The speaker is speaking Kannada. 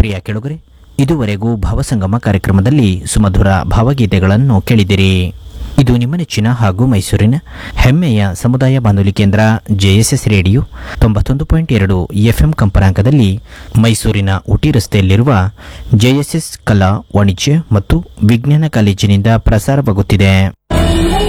ಪ್ರಿಯ ಕೆಳಗರೆ, ಇದುವರೆಗೂ ಭಾವಸಂಗಮ ಕಾರ್ಯಕ್ರಮದಲ್ಲಿ ಸುಮಧುರ ಭಾವಗೀತೆಗಳನ್ನು ಕೇಳಿದಿರಿ. ಇದು ನಿಮ್ಮ ನೆಚ್ಚಿನ ಹಾಗೂ ಮೈಸೂರಿನ ಹೆಮ್ಮೆಯ ಸಮುದಾಯ ಬಾನುಲಿ ಕೇಂದ್ರ ಜೆಎಸ್ಎಸ್ ರೇಡಿಯೋ 91.2 FM ಕಂಪನಾಂಕದಲ್ಲಿ ಮೈಸೂರಿನ ಊಟಿ ರಸ್ತೆಯಲ್ಲಿರುವ ಜೆಎಸ್ಎಸ್ ಕಲಾ ವಾಣಿಜ್ಯ ಮತ್ತು ವಿಜ್ಞಾನ ಕಾಲೇಜಿನಿಂದ ಪ್ರಸಾರವಾಗುತ್ತಿದೆ.